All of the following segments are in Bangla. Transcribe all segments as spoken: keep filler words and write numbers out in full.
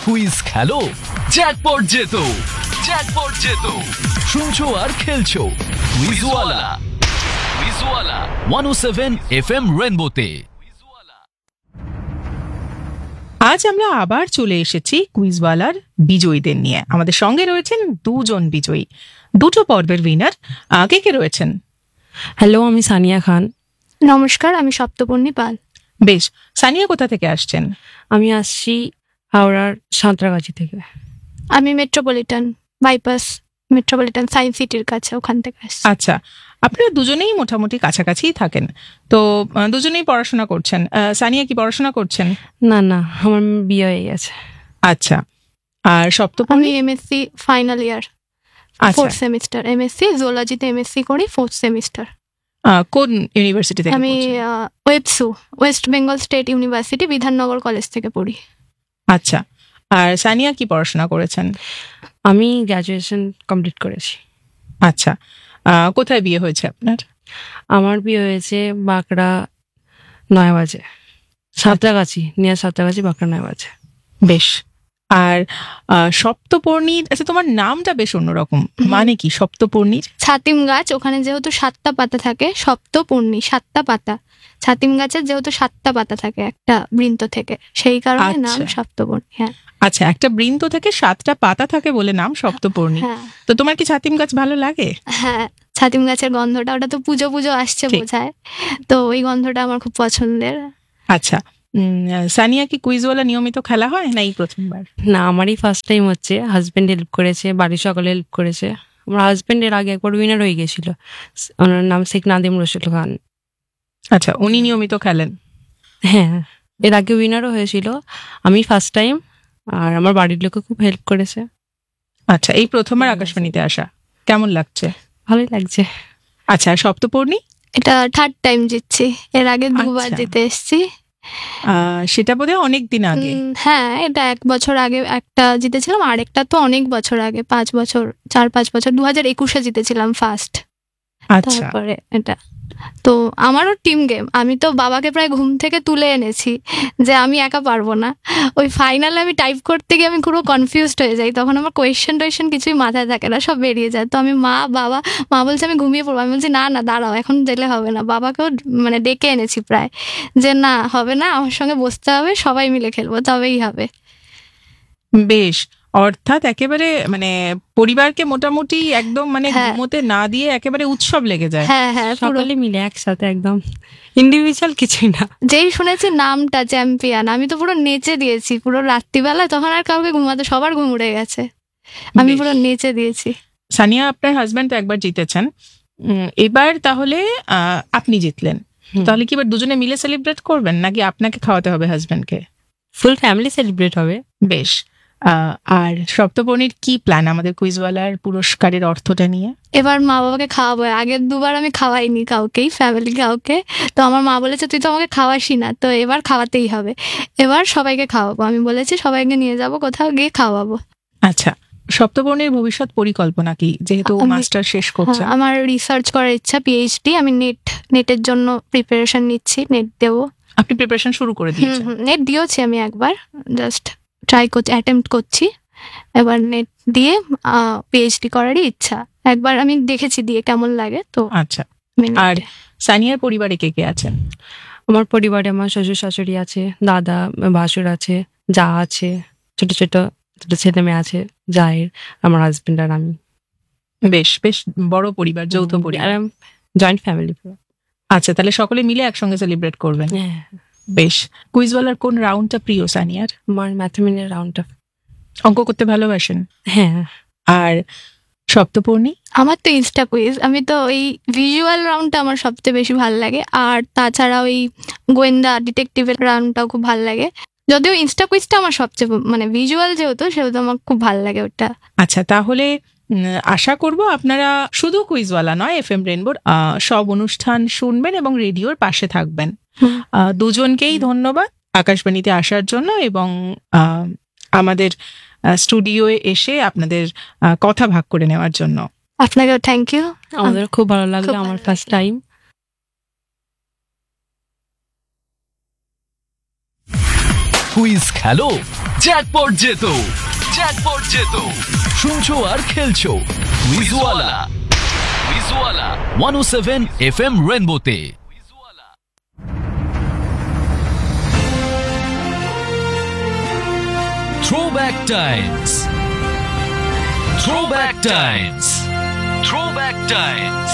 কুইজ খেলো, জ্যাকপট জেতো, জ্যাকপট জেতো। শুনছো আর খেলছো কুইজওয়ালা, কুইজওয়ালা একশো সাত এফএম রেনবোতে। আজ আমরা আবার চলে এসেছি কুইজওয়ালার বিজয়ীদের নিয়ে। আমাদের সঙ্গে রয়েছেন দুজন বিজয়ী, দুটো পর্বের উইনার। কে কে রয়েছেন? হ্যালো, আমি সানিয়া খান। নমস্কার, আমি সপ্তপর্ণী পাল। বেশ, সানিয়া কোথা থেকে আসছেন? আমি আসছি হাওড়ার সাঁতরাগাছি থেকে। আমি মেট্রোপলিটন বাইপাস, মেট্রোপলিটন সায়েন্স সিটির কাছে, ওখান থেকে আসছি। আচ্ছা, আপনারা দুজনেই মোটামুটি কাছাকাছিই থাকেন, তো আহ, দুজনেই পড়াশোনা করছেন। আহ, সানিয়া কি পড়াশোনা করছেন? না না, আমার বিয়ে হয়ে গেছে। আচ্ছা, আর আমি সপ্তপর্ণী? এমএসসি ফাইনাল ইয়ার, আচ্ছা, ফোর্থ সেমিস্টার। এমএসসি জুওলজিতে এমএসসি করি, ফোর্থ সেমিস্টার। আহ, কোন ইউনিভার্সিটি থেকে আমি পড়ছেন? ওয়েবসু, West Bengal state university, Bidhannagar college থেকে পড়ি। আচ্ছা, আর সানিয়া কি পড়াশোনা করেছেন? আমি গ্র্যাজুয়েশন কমপ্লিট করেছি। আচ্ছা, আহ, কোথায় বিয়ে হয়েছে আপনার? আমার বিয়ে হয়েছে বাঁকড়া নয়াবাজে, সাঁতরাগাছি, নিয়ার সাঁতরাগাছি, বাঁকড়া নয়াবাজে। বেশ, আর আহ, সপ্তপর্ণীর, আচ্ছা তোমার নামটা বেশ অন্যরকম, মানে কি সপ্তপর্ণীর? ছাতিম গাছ, ওখানে যেহেতু সাতটা পাতা থাকে, সপ্তপর্ণী সাতটা পাতা। ছাতিম গাছের যেহেতু সাতটা পাতা থাকে একটা বৃন্ত থেকে, সেই কারণে নাম আচ্ছা। সপ্তপর্ণী। হ্যাঁ আচ্ছা, একটা বৃন্ত থেকে সাতটা পাতা থাকে বলে নাম সপ্তপর্ণী। হ্যাঁ তো তোমার কি ছাতিম গাছ ভালো লাগে? হ্যাঁ, ছাতিম গাছের গন্ধটা, ওটা তো পুজো পুজো আসছে ঠিক। বোঝায়, তো ওই গন্ধটা আমার খুব পছন্দের। আচ্ছা, উম, সানিয়া কি কুইজওয়ালা নিয়মিত খেলা হয় না এই প্রথমবার? না, আমারই ফার্স্ট টাইম হচ্ছে। হাজব্যান্ড হেল্প করেছে, বাড়ির সকলে হেল্প করেছে। আমার হাজব্যান্ডের আগে একবার উইনার হয়ে গেছিল, ওনার নাম শেখ নাদিম রসুল খান। আচ্ছা, উনি নিয়মিত খেলেন? হ্যাঁ, এর আগে উইনারও হয়েছিল, আমি ফার্স্ট টাইম। আর আমার বাড়ির লোকও খুব হেল্প করেছে। আচ্ছা, এই প্রথমবার আকাশবাণীতে আসা, কেমন লাগছে? ভালোই লাগছে। আচ্ছা, আর সপ্তপর্ণী? এটা থার্ড টাইম জিতছি, এর আগে দুবার আচ্ছা। জিতে এসেছি। আহ, সেটা বোধহয় অনেক দিন আগে। উম, হ্যাঁ, এটা এক বছর আগে একটা জিতেছিলাম, আর একটা তো অনেক বছর আগে, পাঁচ বছর, চার পাঁচ বছর, দু হাজার একুশে জিতেছিলাম ফার্স্ট। আচ্ছা, তারপরে এটা তো আমারও টিম গেম। আমি তো বাবাকে প্রায় ঘুম থেকে তুলে এনেছি যে আমি একা পারবো না। ওই ফাইনালে আমি টাইপ করতে গিয়ে আমি পুরো কনফিউজড হয়ে যাই, তখন আমার কোয়েশ্চেন টোয়েশ্চেন কিছুই মাথায় থাকে না, সব বেরিয়ে যায়। তো আমি মা বাবা মা বলছে আমি ঘুমিয়ে পড়বো, আমি বলছি না না দাঁড়াও, এখন গেলে হবে না। বাবাকেও মানে ডেকে এনেছি প্রায়, যে না হবে না, আমার সঙ্গে বসতে হবে, সবাই মিলে খেলবো, তবেই হবে। বেশ, অর্থাৎ একেবারে মানে পরিবারকে মোটামুটি একদম মানে হ্যাঁ। ঘুমোতে না দিয়ে একেবারে উৎসব লেগে যায়। হ্যাঁ হ্যাঁ, পুরো সকলে মিলে একসাথে, একদম ইন্ডিভিজুয়াল কিছুই না। যেই শুনেছি নামটা চ্যাম্পিয়ন, আমি তো পুরো নেচে দিয়েছি পুরো রাত্রিবেলায়, তখন আর কাউকে ঘুমাতে, সবার ঘুম উড়ে গেছে, আমি বেশ। পুরো নেচে দিয়েছি। সানিয়া, আপনার হাজব্যান্ড তো একবার জিতেছেন, উম, এবার তাহলে আহ, আপনি জিতলেন, হুম। তাহলে কি এবার দুজনে মিলে সেলিব্রেট করবেন নাকি আপনাকে খাওয়াতে হবে হাজব্যান্ডকে? ফুল ফ্যামিলি সেলিব্রেট হবে। বেশ, আহ, আর সপ্তপর্ণীর কি প্ল্যান আমাদের কুইজওয়ালার পুরস্কারের অর্থটা নিয়ে? এবার মা বাবাকে খাওয়াবো, আগের দুবার আমি খাওয়াইনি কাউকেই, ফ্যামিলি কাউকে। তো আমার মা বলেছে তুই তো আমাকে খাওয়াসি না, তো এবার খাওয়াতেই হবে। এবার সবাইকে খাওয়াবো, আমি বলেছি সবাইকে নিয়ে যাব, কোথাও গিয়ে খাওয়াবো। আচ্ছা, সপ্তপর্ণীর ভবিষ্যৎ পরিকল্পনা কি, যেহেতু আমি- মাস্টার শেষ করছে? হ্যাঁ, আমার রিসার্চ করার ইচ্ছা, পিএইচডি। আমি নেট নেটের জন্য প্রিপারেশন নিচ্ছি, নেট দেবো। আপনি প্রিপারেশন শুরু করে হুম দিয়েছেন? হুম, নেট দিয়েছি আমি একবার, জাস্ট ট্রাই করছি, অ্যাটেম্প্ট করছি। এবার নেট দিয়ে পিএইচডি করারই ইচ্ছা। একবার আমি দেখেছি দিয়ে কেমন লাগে, তো আচ্ছা, আমি আর net- সানিয়ার পরিবারে কে কে আছেন? আমার পরিবারে আমার শ্বশুর শাশুড়ি আছে, দাদা ভাসুর আছে, যা আছে, ছোট ছোট ছোট ছেলে মেয়ে আছে, জায়ের, আমার হাজবেন্ড আর আমি। বেশ বেশ বড় পরিবার, যৌথ পরিবার। Joint family. আচ্ছা, তাহলে সকলে মিলে একসঙ্গে সেলিব্রেট করবেন। হ্যাঁ, বেশ, কুইজওয়ালার কোন রাউন্ডটা প্রিয় সানিয়ার? আমার ম্যাথমেটিক্যাল রাউন্ডটা। অঙ্ক করতে ভালোবাসেন? হ্যাঁ, আর সপ্তপর্ণী? আমার তো ইনস্টা কুইজ, আমি তো ওই ভিজুয়াল রাউন্ডটা আমার সবচেয়ে বেশি ভালো লাগে, আর তাছাড়া ওই গোয়েন্দা ডিটেকটিভের রাউন্ডটাও খুব ভালো লাগে। যদিও ইনস্টা কুইজটা আমার সবচেয়ে মানে ভিজুয়াল যেহেতু, সেহেতু আমার খুব ভালো লাগে ওটা। আচ্ছা, তাহলে উম, আশা করব আপনারা শুধু কুইজওয়ালা নয়, এফ এম রেনবোর আহ, সব অনুষ্ঠান শুনবেন এবং রেডিওর পাশে থাকবেন। হুম। আহ, দুজনকেই ধন্যবাদ আকাশবাণীতে আসার জন্য এবং আহ, আমাদের স্টুডিওয়ে এসে আপনাদের আহ, কথা ভাগ করে নেওয়ার জন্য। আপনাকেও থ্যাংক ইউ। আমাদের খুব ভালো লাগলো, খুব আমার ভালো ফার্স্ট টাইম। কুইজ খেলো, জ্যাকপট যেত জ্যাকপট যেত শুনছো আর খেলছো কুইজওয়ালা কুইজওয়ালা ওয়ান ও seven F M রেনবোতে। Throwback Times. Throwback Times. Throwback Times.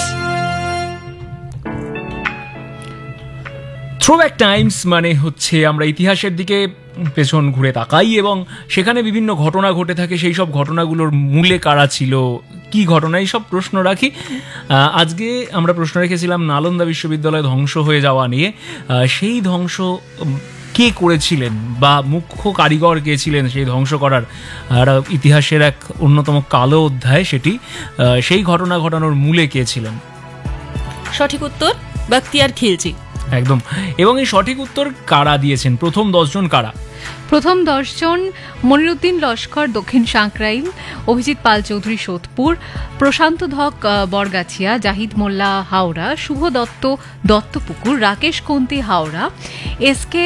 Throwback Times মানে হচ্ছে আমরা ইতিহাসের দিকে পেছন ঘুরে তাকাই এবং সেখানে বিভিন্ন ঘটনা ঘটে থাকে, সেই সব ঘটনাগুলোর মূলে কারা ছিল, কি ঘটনা, এই সব প্রশ্ন রাখি। আজকে আমরা প্রশ্ন রেখেছিলাম নালন্দা বিশ্ববিদ্যালয় ধ্বংস হয়ে যাওয়া নিয়ে। সেই ধ্বংস কে করেছিলেন বা মুখ্য কারিগর কে ছিলেন সেই ধ্বংস করার, আর ইতিহাসের এক অন্যতম কালো অধ্যায় সেটি, সেই ঘটনা ঘটানোর মূলে কে ছিলেন? সঠিক উত্তর বখতিয়ার খিলজি। একদম। এবং এই সঠিক উত্তর কারা দিয়েছেন? প্রথম দশজন কারা? প্রথম দশজন মনিরুদ্দিন লস্কর দক্ষিণ সাঁকরাইল, অভিজিৎ পাল চৌধুরী সোদপুর, প্রশান্ত ধক বরগাছিয়া, জাহিদ মোল্লা হাওড়া, শুভ দত্ত দত্তপুকুর, রাকেশ কন্তি হাওড়া, এস কে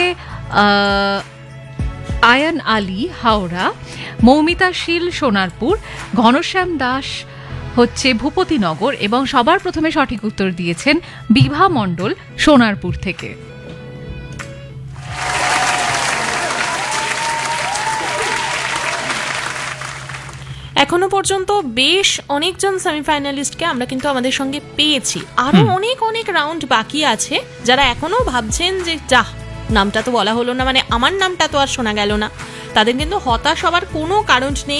আয়ান আলী হাওড়া, মৌমিতা শীল সোনারপুর, ঘনশ্যাম দাস হচ্ছে ভূপতিনগর, এবং সবার প্রথমে সঠিক উত্তর দিয়েছেন বিভা মণ্ডল সোনারপুর থেকে। এখনো পর্যন্ত বেশ অনেকজন সেমিফাইনালিস্টকে আমরা কিন্তু আমাদের সঙ্গে পেয়েছি। আরো অনেক অনেক রাউন্ড বাকি আছে। যারা এখনো ভাবছেন যে যাহ নামটা তো বলা হলো না, মানে আমার নামটা তো আর শোনা গেল না, তাদের কিন্তু হতাশ হওয়ার কোনো কারণ নেই।